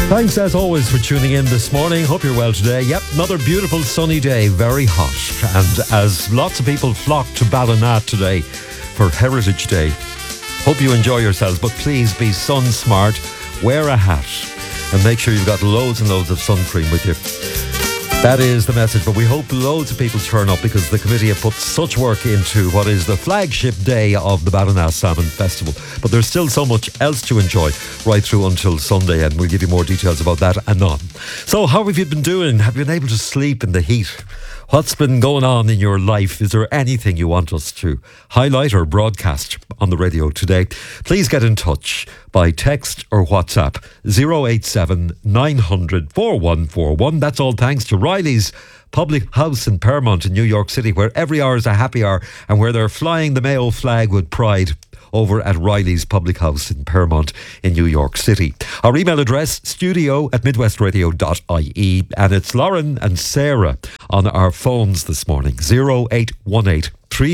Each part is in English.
Thanks as always for tuning in this morning. Hope you're well today. Yep, another beautiful sunny day, very hot. And as lots of people flock to Ballina today for Heritage Day, hope you enjoy yourselves, but please be sun smart, wear a hat, and make sure you've got loads and loads of sun cream with you. That is the message, but we hope loads of people turn up because the committee have put such work into what is the flagship day of the Ballina Salmon Festival. But there's still so much else to enjoy right through until Sunday, and we'll give you more details about that anon. So how have you been doing? Have you been able to sleep in the heat? What's been going on in your life? Is there anything you want us to highlight or broadcast on the radio today? Please get in touch by text or WhatsApp 087 900 4141. That's all thanks to Riley's Public House in Paramount in New York City, where every hour is a happy hour and where they're flying the Mayo flag with pride over at Riley's Public House in Paramount in New York City. Our email address, studio@midwestradio.ie, and it's Lauren and Sarah on our phones this morning, 0818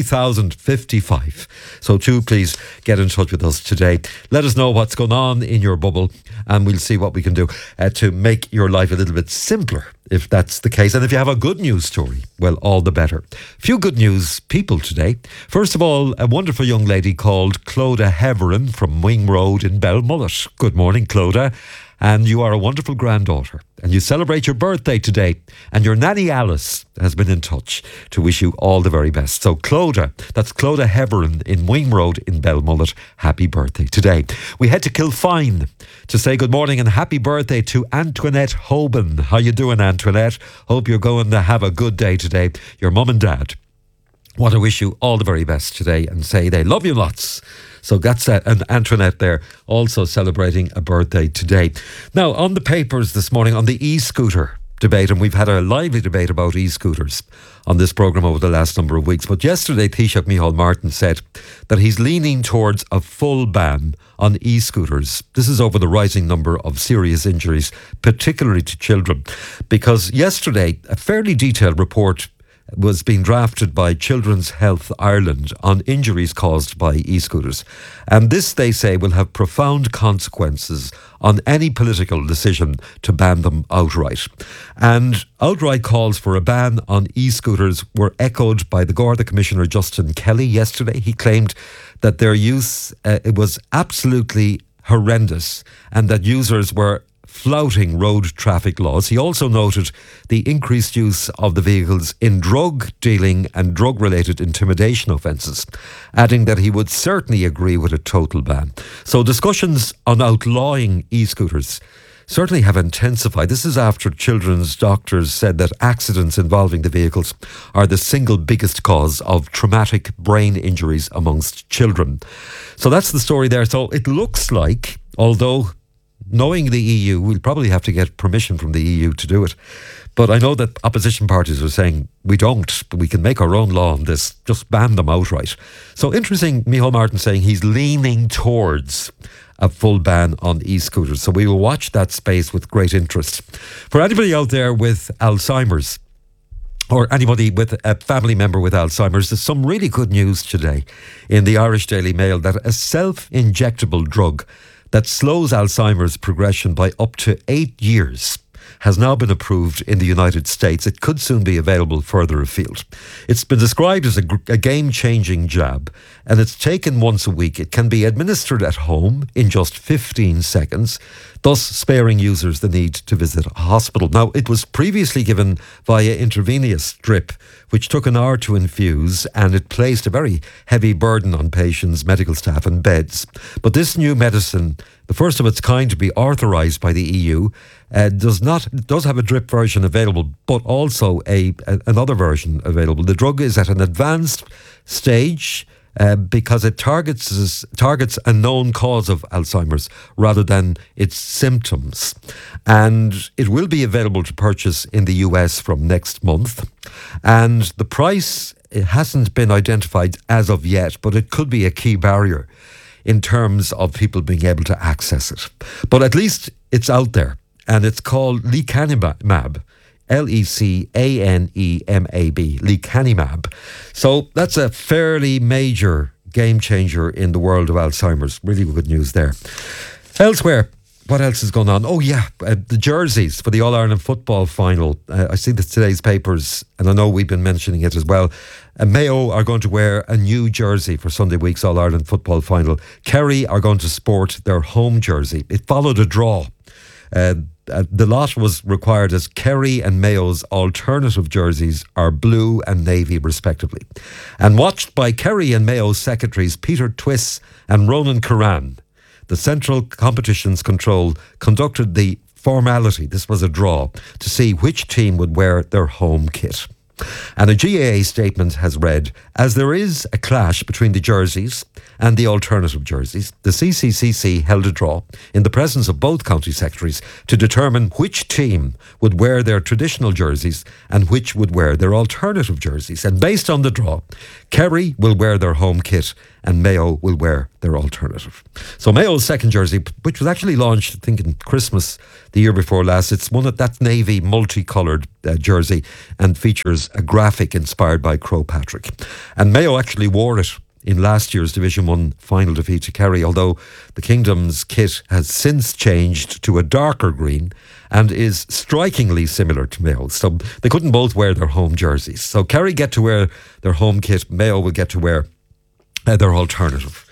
3055. So please get in touch with us today. Let us know what's going on in your bubble, and we'll see what we can do to make your life a little bit simpler, if that's the case. And if you have a good news story, well, all the better. Few good news people today. First of all, a wonderful young lady called Clodagh Heverin from Wing Road in Belmullet. Good morning, Clodagh. And you are a wonderful granddaughter, and you celebrate your birthday today, and your nanny Alice has been in touch to wish you all the very best. So Clodagh, that's Clodagh Heverin in Wing Road in Belmullet, happy birthday today. We head to Kilfine to say good morning and happy birthday to Antoinette Hoban. How you doing, Antoinette? Hope you're going to have a good day today. Your mum and dad want to wish you all the very best today and say they love you lots. So that's and Antoinette there also celebrating a birthday today. Now, on the papers this morning on the e-scooter debate, and we've had a lively debate about e-scooters on this programme over the last number of weeks. But yesterday, Taoiseach Micheál Martin said that he's leaning towards a full ban on e-scooters. This is over the rising number of serious injuries, particularly to children. Because yesterday, a fairly detailed report was being drafted by Children's Health Ireland on injuries caused by e-scooters. And this, they say, will have profound consequences on any political decision to ban them outright. And outright calls for a ban on e-scooters were echoed by the Garda Commissioner Justin Kelly yesterday. He claimed that their use it was absolutely horrendous and that users were flouting road traffic laws. He also noted the increased use of the vehicles in drug dealing and drug-related intimidation offences, adding that he would certainly agree with a total ban. So discussions on outlawing e-scooters certainly have intensified. This is after children's doctors said that accidents involving the vehicles are the single biggest cause of traumatic brain injuries amongst children. So that's the story there. So it looks like, although knowing the EU, we'll probably have to get permission from the EU to do it. But I know that opposition parties are saying, we don't, but we can make our own law on this, just ban them outright. So interesting, Micheál Martin saying he's leaning towards a full ban on e-scooters. So we will watch that space with great interest. For anybody out there with Alzheimer's, or anybody with a family member with Alzheimer's, there's some really good news today in the Irish Daily Mail that a self-injectable drug that slows Alzheimer's progression by up to 8 years has now been approved in the United States. It could soon be available further afield. It's been described as a game-changing jab, and it's taken once a week. It can be administered at home in just 15 seconds, thus sparing users the need to visit a hospital. Now, it was previously given via intravenous drip, which took an hour to infuse, and it placed a very heavy burden on patients, medical staff and beds. But this new medicine, the first of its kind to be authorised by the EU, does have a drip version available, but also another version available. The drug is at an advanced stage because it targets a known cause of Alzheimer's rather than its symptoms. And it will be available to purchase in the US from next month. And the price, it hasn't been identified as of yet, but it could be a key barrier in terms of people being able to access it. But at least it's out there, and it's called lecanemab. Lecanemab, lecanemab. So that's a fairly major game changer in the world of Alzheimer's. Really good news there. Elsewhere, what else is going on? Oh yeah, the jerseys for the All-Ireland football final. I see that today's papers, and I know we've been mentioning it as well. Mayo are going to wear a new jersey for Sunday week's All-Ireland football final. Kerry are going to sport their home jersey. It followed a draw. The lot was required as Kerry and Mayo's alternative jerseys are blue and navy respectively. And watched by Kerry and Mayo's secretaries Peter Twiss and Ronan Curran, the Central Competitions Control conducted the formality, this was a draw, to see which team would wear their home kit. And a GAA statement has read, as there is a clash between the jerseys and the alternative jerseys, the CCCC held a draw in the presence of both county secretaries to determine which team would wear their traditional jerseys and which would wear their alternative jerseys. And based on the draw, Kerry will wear their home kit and Mayo will wear their alternative. So Mayo's second jersey, which was actually launched, I think, in Christmas the year before last, it's one that's navy multicoloured jersey and features a graphic inspired by Croagh Patrick. And Mayo actually wore it in last year's Division 1 final defeat to Kerry, although the Kingdom's kit has since changed to a darker green and is strikingly similar to Mayo's. So they couldn't both wear their home jerseys. So Kerry get to wear their home kit, Mayo will get to wear their alternative.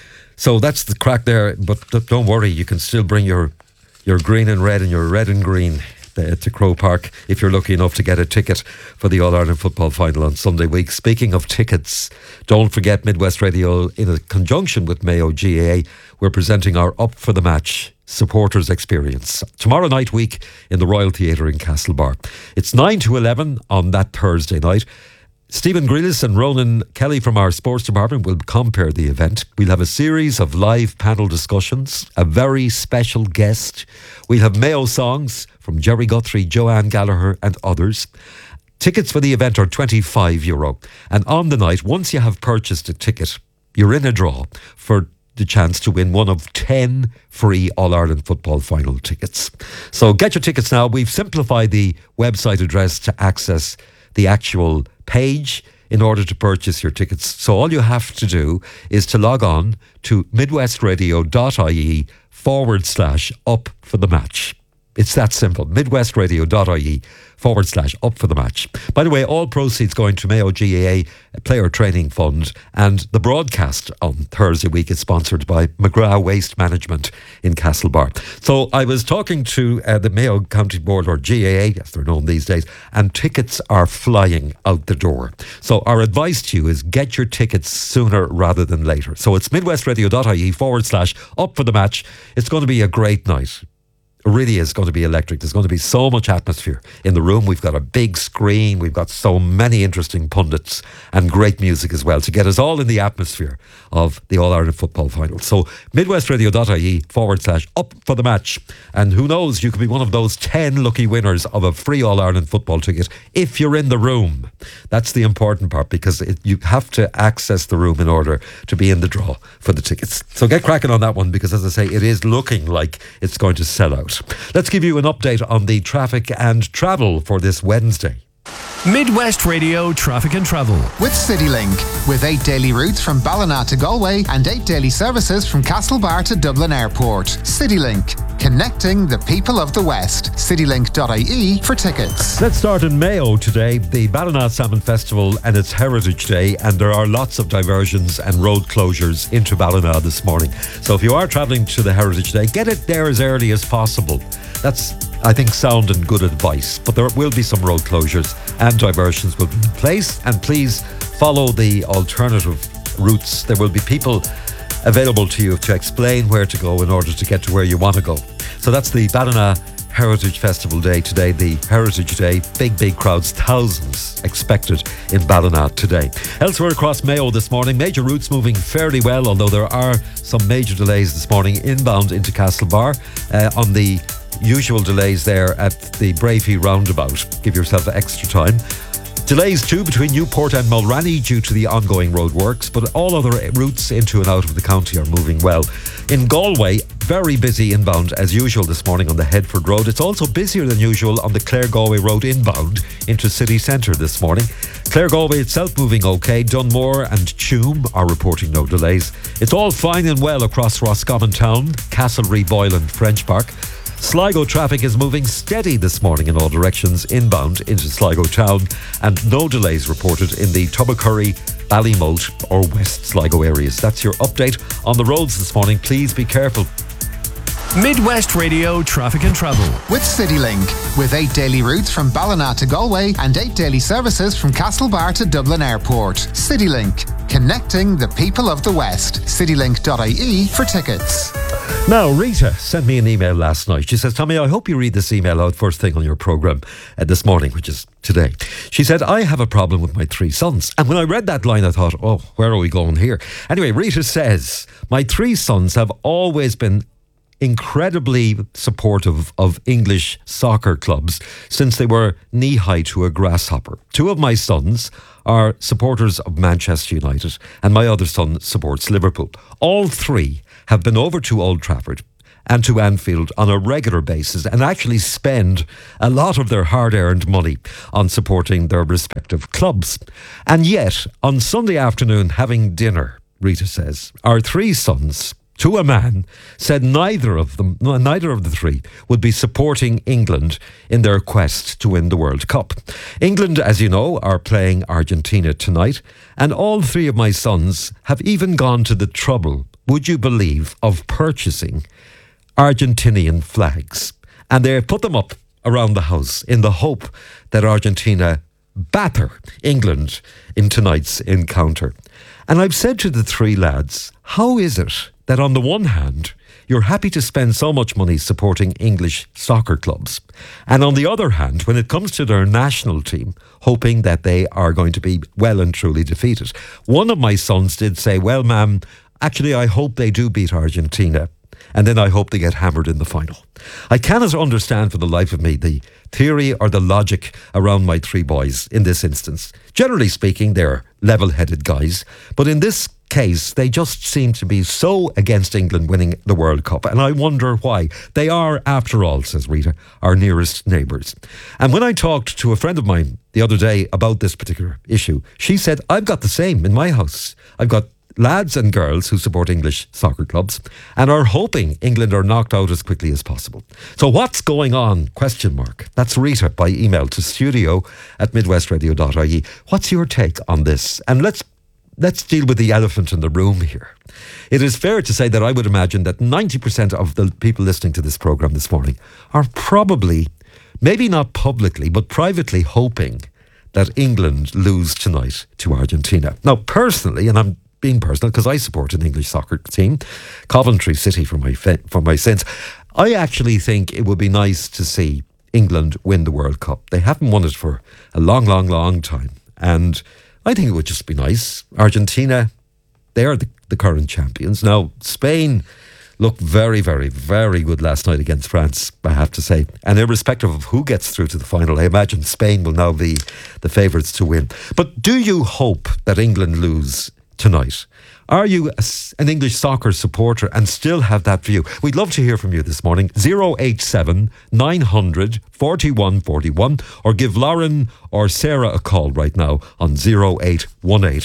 So that's the crack there, but don't worry, you can still bring your green and red and your red and green to Croke Park if you're lucky enough to get a ticket for the All-Ireland football final on Sunday week. Speaking of tickets, don't forget Midwest Radio, in a conjunction with Mayo GAA, we're presenting our Up for the Match supporters experience tomorrow night week in the Royal Theatre in Castlebar. It's 9 to 11 on that Thursday night. Stephen Grealis and Ronan Kelly from our sports department will compare the event. We'll have a series of live panel discussions, a very special guest. We'll have Mayo songs from Jerry Guthrie, Joanne Gallagher and others. Tickets for the event are €25. And on the night, once you have purchased a ticket, you're in a draw for the chance to win one of 10 free All-Ireland football final tickets. So get your tickets now. We've simplified the website address to access the actual page in order to purchase your tickets. So all you have to do is to log on to midwestradio.ie/up for the match. It's that simple. midwestradio.ie/up for the match. By the way, all proceeds going to Mayo GAA Player Training Fund, and the broadcast on Thursday week is sponsored by McGrath Waste Management in Castlebar. So I was talking to the Mayo County Board, or GAA as they're known these days, and tickets are flying out the door. So our advice to you is get your tickets sooner rather than later. So it's midwestradio.ie/up for the match. It's going to be a great night. It really is going to be electric. There's going to be so much atmosphere in the room. We've got a big screen. We've got so many interesting pundits and great music as well to get us all in the atmosphere of the All-Ireland football final. So midwestradio.ie/up for the match. And who knows, you could be one of those 10 lucky winners of a free All-Ireland football ticket if you're in the room. That's the important part, because you have to access the room in order to be in the draw for the tickets. So get cracking on that one, because as I say, it is looking like it's going to sell out. Let's give you an update on the traffic and travel for this Wednesday. Midwest Radio Traffic and Travel with CityLink, with 8 daily routes from Ballina to Galway and 8 daily services from Castlebar to Dublin Airport. CityLink, connecting the people of the West. CityLink.ie for tickets. Let's start in Mayo today, the Ballina Salmon Festival and its Heritage Day, and there are lots of diversions and road closures into Ballina this morning. So if you are travelling to the Heritage Day, get it there as early as possible. That's, I think, sound and good advice. But there will be some road closures and diversions will be in place. And please follow the alternative routes. There will be people available to you to explain where to go in order to get to where you want to go. So that's the Ballina Heritage Festival Day today, the Heritage Day. Big crowds, thousands expected in Ballina today. Elsewhere across Mayo this morning, major routes moving fairly well, although there are some major delays this morning inbound into Castlebar on the usual delays there at the Brafey roundabout. Give yourself extra time. Delays too between Newport and Mulranny due to the ongoing road works, but all other routes into and out of the county are moving well. In Galway, very busy inbound as usual this morning on the Headford Road. It's also busier than usual on the Clare-Galway Road inbound into city centre this morning. Clare-Galway itself moving okay. Dunmore and Tuam are reporting no delays. It's all fine and well across Roscommon Town, Castlereagh, Boyle and French Park. Sligo traffic is moving steady this morning in all directions inbound into Sligo Town, and no delays reported in the Tubbercurry, Ballymote or West Sligo areas. That's your update on the roads this morning. Please be careful. Midwest Radio Traffic and Travel with CityLink, with 8 daily routes from Ballina to Galway and 8 daily services from Castlebar to Dublin Airport. CityLink, connecting the people of the West. CityLink.ie for tickets. Now, Rita sent me an email last night. She says, Tommy, I hope you read this email out first thing on your programme this morning, which is today. She said, I have a problem with my 3 sons. And when I read that line, I thought, oh, where are we going here? Anyway, Rita says, my 3 sons have always been incredibly supportive of English soccer clubs since they were knee-high to a grasshopper. 2 of my sons are supporters of Manchester United and my other son supports Liverpool. All 3 have been over to Old Trafford and to Anfield on a regular basis and actually spend a lot of their hard-earned money on supporting their respective clubs. And yet, on Sunday afternoon having dinner, Rita says, our 3 sons, to a man, said neither of the 3 would be supporting England in their quest to win the World Cup. England, as you know, are playing Argentina tonight, and all 3 of my sons have even gone to the trouble, would you believe, of purchasing Argentinian flags. And they put them up around the house in the hope that Argentina batter England in tonight's encounter. And I've said to the 3 lads, how is it that on the one hand, you're happy to spend so much money supporting English soccer clubs, and on the other hand, when it comes to their national team, hoping that they are going to be well and truly defeated? One of my sons did say, well, ma'am, actually, I hope they do beat Argentina, and then I hope they get hammered in the final. I cannot understand for the life of me the theory or the logic around my 3 boys in this instance. Generally speaking, they're level-headed guys, but in this case, they just seem to be so against England winning the World Cup, and I wonder why. They are, after all, says Rita, our nearest neighbours. And when I talked to a friend of mine the other day about this particular issue, she said, I've got the same in my house. I've got lads and girls who support English soccer clubs and are hoping England are knocked out as quickly as possible. So what's going on? ? That's Rita by email to studio@midwestradio.ie. What's your take on this? And let's deal with the elephant in the room here. It is fair to say that I would imagine that 90% of the people listening to this programme this morning are probably, maybe not publicly, but privately hoping that England lose tonight to Argentina. Now, personally, and I'm being personal because I support an English soccer team, Coventry City for my sins, I actually think it would be nice to see England win the World Cup. They haven't won it for a long, long, long time. And I think it would just be nice. Argentina, they are the current champions. Now, Spain looked very, very, very good last night against France, I have to say. And irrespective of who gets through to the final, I imagine Spain will now be the favourites to win. But do you hope that England lose tonight? Are you an English soccer supporter and still have that view? We'd love to hear from you this morning. 087 900 4141, or give Lauren or Sarah a call right now on 0818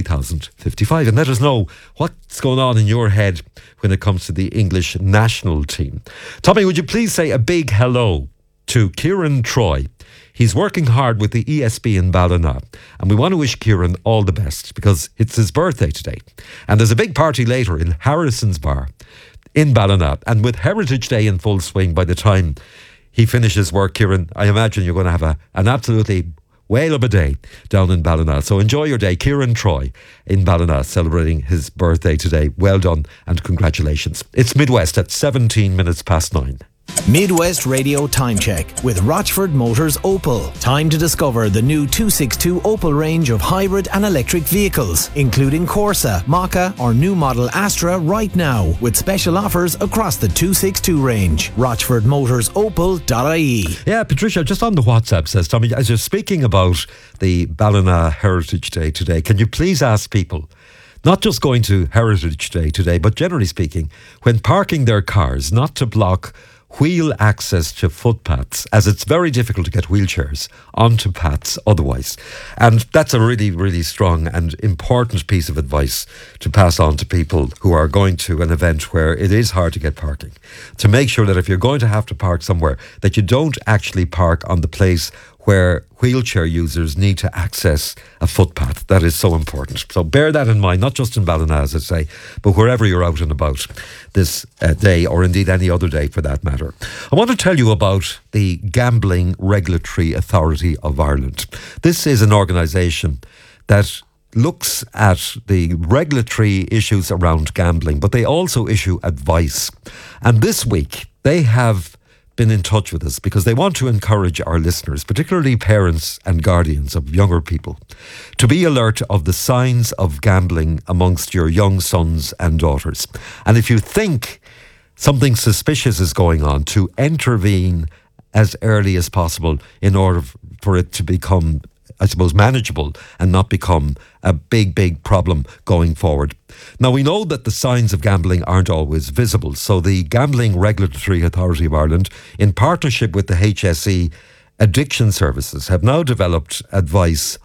3055 and let us know what's going on in your head when it comes to the English national team. Tommy, would you please say a big hello to Kieran Troy? He's working hard with the ESB in Ballina, and we want to wish Kieran all the best because it's his birthday today. And there's a big party later in Harrison's Bar in Ballina, and with Heritage Day in full swing by the time he finishes work, Kieran, I imagine you're going to have an absolutely whale of a day down in Ballina. So enjoy your day. Kieran Troy in Ballina celebrating his birthday today. Well done and congratulations. It's Midwest at 17 minutes past 9. Midwest Radio Time Check with Rochford Motors Opel. Time to discover the new 262 Opel range of hybrid and electric vehicles, including Corsa, Mokka or new model Astra right now, with special offers across the 262 range. RochfordMotorsOpel.ie. Yeah, Patricia, just on the WhatsApp says, Tommy, as you're speaking about the Ballina Heritage Day today, can you please ask people not just going to Heritage Day today, but generally speaking, when parking their cars, not to block wheel access to footpaths, as it's very difficult to get wheelchairs onto paths otherwise. And that's a really, really strong and important piece of advice to pass on to people who are going to an event where it is hard to get parking. To make sure that if you're going to have to park somewhere, that you don't actually park on the place where wheelchair users need to access a footpath. That is so important. So bear that in mind, not just in Ballina, as I say, but wherever you're out and about this day, or indeed any other day for that matter. I want to tell you about the Gambling Regulatory Authority of Ireland. This is an organisation that looks at the regulatory issues around gambling, but they also issue advice. And this week, they have been in touch with us because they want to encourage our listeners, particularly parents and guardians of younger people, to be alert of the signs of gambling amongst your young sons and daughters. And if you think something suspicious is going on, to intervene as early as possible in order for it to become, I suppose, manageable and not become a big, big problem going forward. Now, we know that the signs of gambling aren't always visible, so the Gambling Regulatory Authority of Ireland, in partnership with the HSE Addiction Services, have now developed advice